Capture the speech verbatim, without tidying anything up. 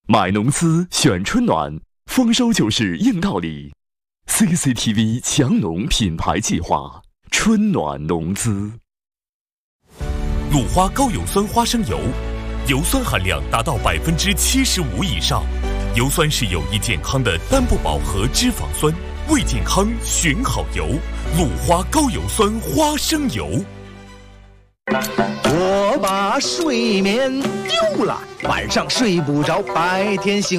买农资选春暖，丰收就是硬道理。C C T V 强农品牌计划，春暖农资。 鲁花高有酸花生油，油酸含量达到百分之七十五以上。油酸是有益健康的单不饱和脂肪酸，为健康选好油。鲁花高有酸花生油。 我把睡眠丢了，晚上睡不着，白天醒。